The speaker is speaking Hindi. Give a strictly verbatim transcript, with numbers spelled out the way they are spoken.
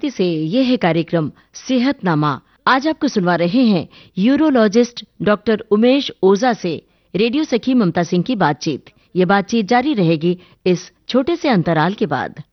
प्रस्तुति से ये है कार्यक्रम सेहतनामा। आज आपको सुनवा रहे हैं यूरोलॉजिस्ट डॉक्टर उमेश ओझा से रेडियो सखी ममता सिंह की बातचीत। ये बातचीत जारी रहेगी इस छोटे से अंतराल के बाद।